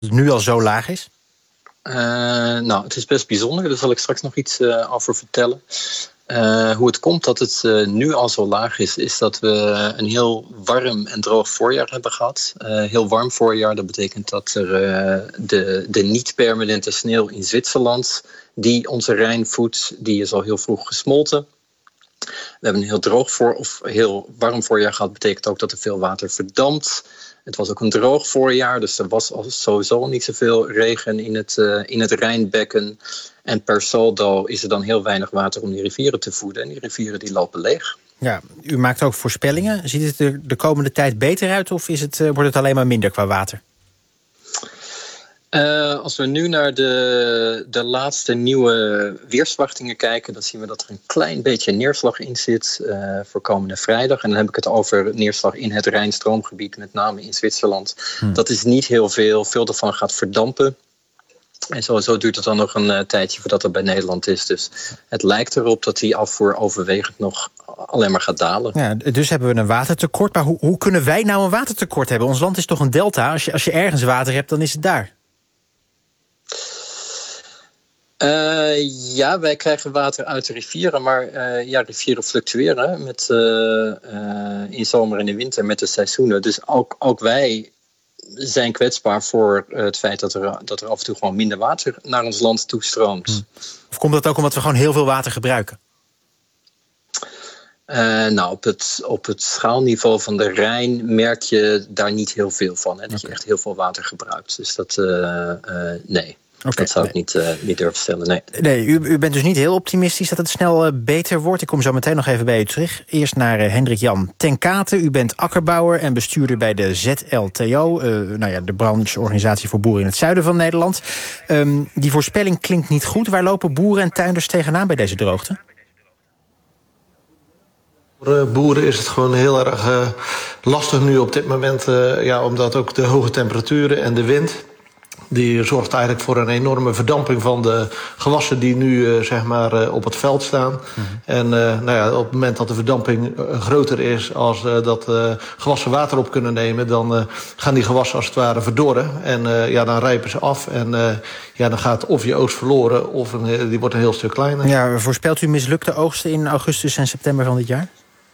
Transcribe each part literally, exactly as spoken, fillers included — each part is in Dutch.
het nu al zo laag is? Uh, nou, het is best bijzonder. Daar zal ik straks nog iets uh, over vertellen. Uh, hoe het komt dat het uh, nu al zo laag is, is dat we een heel warm en droog voorjaar hebben gehad. Uh, heel warm voorjaar, dat betekent dat er uh, de, de niet-permanente sneeuw in Zwitserland, die onze Rijn voedt, die is al heel vroeg gesmolten. We hebben een heel droog voor, of heel warm voorjaar gehad, betekent ook dat er veel water verdampt. Het was ook een droog voorjaar, dus er was sowieso niet zoveel regen in het, uh, in het Rijnbekken. En per saldo is er dan heel weinig water om die rivieren te voeden. En die rivieren die lopen leeg. Ja, u maakt ook voorspellingen. Ziet het er de komende tijd beter uit of is het, uh, wordt het alleen maar minder qua water? Uh, als we nu naar de, de laatste nieuwe weersverwachtingen kijken, dan zien we dat er een klein beetje neerslag in zit uh, voor komende vrijdag. En dan heb ik het over neerslag in het Rijnstroomgebied, met name in Zwitserland. Hm. Dat is niet heel veel. Veel daarvan gaat verdampen. En sowieso duurt het dan nog een uh, tijdje voordat dat bij Nederland is. Dus het lijkt erop dat die afvoer overwegend nog alleen maar gaat dalen. Ja, dus hebben we een watertekort. Maar hoe, hoe kunnen wij nou een watertekort hebben? Ons land is toch een delta? Als je, als je ergens water hebt, dan is het daar. Uh, ja, wij krijgen water uit de rivieren, maar uh, ja, rivieren fluctueren met, uh, uh, in zomer en in winter met de seizoenen. Dus ook, ook wij zijn kwetsbaar voor uh, het feit dat er, dat er af en toe gewoon minder water naar ons land toestroomt. Hmm. Of komt dat ook omdat we gewoon heel veel water gebruiken? Uh, nou, op het, op het schaalniveau van de Rijn merk je daar niet heel veel van. Hè, dat okay. je echt heel veel water gebruikt. Dus dat, uh, uh, nee. Okay, dat zou ik nee. niet, uh, niet durven stellen, nee. nee u, u bent dus niet heel optimistisch dat het snel uh, beter wordt. Ik kom zo meteen nog even bij u terug. Eerst naar uh, Hendrik-Jan ten Kate. U bent akkerbouwer en bestuurder bij de Z L T O. Uh, nou ja, de brancheorganisatie voor boeren in het zuiden van Nederland. Um, die voorspelling klinkt niet goed. Waar lopen boeren en tuinders tegenaan bij deze droogte? Voor boeren is het gewoon heel erg uh, lastig nu op dit moment. Uh, ja, omdat ook de hoge temperaturen en de wind, die zorgt eigenlijk voor een enorme verdamping van de gewassen die nu uh, zeg maar, uh, op het veld staan. Mm-hmm. En uh, nou ja, op het moment dat de verdamping uh, groter is als uh, dat uh, gewassen water op kunnen nemen, dan uh, gaan die gewassen als het ware verdorren. En uh, ja, dan rijpen ze af en uh, ja, dan gaat of je oogst verloren of een, die wordt een heel stuk kleiner. Ja, voorspelt u mislukte oogsten in augustus en september van dit jaar?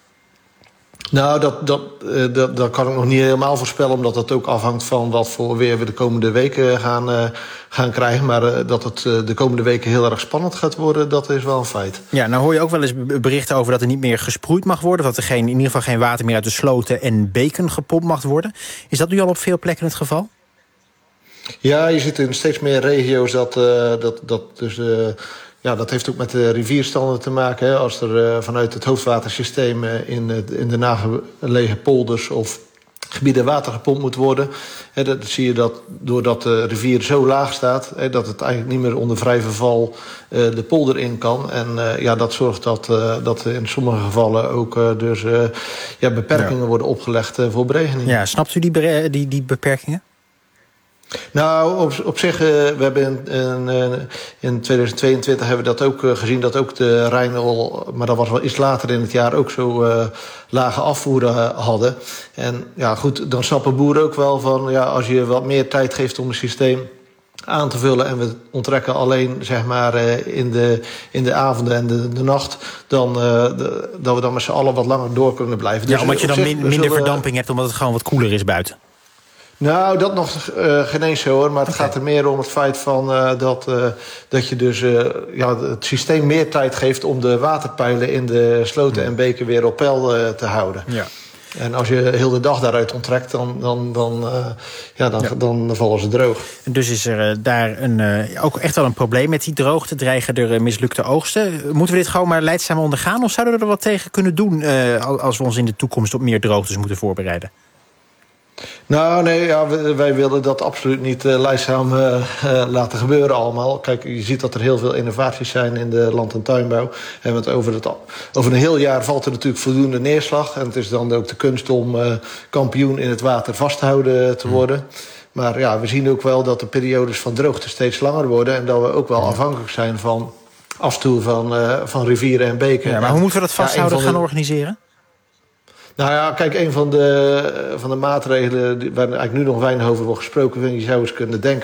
Nou, dat, dat, uh, dat, dat kan ik nog niet helemaal voorspellen, omdat het ook afhangt van wat voor weer we de komende weken gaan, uh, gaan krijgen. Maar uh, dat het uh, de komende weken heel erg spannend gaat worden, dat is wel een feit. Ja, nou hoor je ook wel eens berichten over dat er niet meer gesproeid mag worden, dat er geen, in ieder geval geen water meer uit de sloten en beken gepompt mag worden. Is dat nu al op veel plekken het geval? Ja, je ziet in steeds meer regio's dat, uh, dat, dat dus... Uh, Ja, dat heeft ook met de rivierstanden te maken. Hè. Als er uh, vanuit het hoofdwatersysteem uh, in, uh, in de nagelegen polders of gebieden water gepompt moet worden, hè, dat zie je dat doordat de rivier zo laag staat, hè, dat het eigenlijk niet meer onder vrij verval uh, de polder in kan. En uh, ja, dat zorgt dat, uh, dat in sommige gevallen ook uh, dus, uh, ja, beperkingen ja. worden opgelegd uh, voor beregening. Ja, snapt u die, bere- die, die beperkingen? Nou, op, op zich, uh, we hebben in, in, in tweeduizend tweeëntwintig hebben we dat ook uh, gezien, dat ook de Rijn al, maar dat was wel iets later in het jaar, ook zo uh, lage afvoeren uh, hadden. En ja, goed, dan snappen boeren ook wel van, ja, als je wat meer tijd geeft om het systeem aan te vullen en we onttrekken alleen zeg maar uh, in, de, in de avonden en de, de nacht, dan uh, de, dat we dan met z'n allen wat langer door kunnen blijven. Ja, dus omdat je dan zich, min, minder zullen, verdamping hebt, omdat het gewoon wat koeler is buiten. Nou, dat nog uh, geen eens zo hoor. Maar het okay. gaat er meer om het feit van, uh, dat, uh, dat je dus uh, ja, het systeem meer tijd geeft om de waterpeilen in de sloten en beken weer op peil uh, te houden. Ja. En als je heel de dag daaruit onttrekt, dan, dan, dan, uh, ja, dan, ja. dan vallen ze droog. En dus is er uh, daar een, uh, ook echt wel een probleem met die droogte. Dreigen er uh, mislukte oogsten. Moeten we dit gewoon maar leidzaam ondergaan? Of zouden we er wat tegen kunnen doen uh, als we ons in de toekomst op meer droogtes moeten voorbereiden? Nou, nee, ja, wij willen dat absoluut niet uh, leidzaam uh, uh, laten gebeuren allemaal. Kijk, je ziet dat er heel veel innovaties zijn in de land- en tuinbouw. En het over, het, over een heel jaar valt er natuurlijk voldoende neerslag. En het is dan ook de kunst om uh, kampioen in het water vasthouden te worden. Maar ja, we zien ook wel dat de periodes van droogte steeds langer worden. En dat we ook wel afhankelijk zijn van afstoer van, uh, van rivieren en beken. Ja, maar hoe moeten we dat vasthouden ja, gaan de... organiseren? Nou ja, kijk, een van de, van de maatregelen waar eigenlijk nu nog weinig over wordt gesproken, je zou eens kunnen denken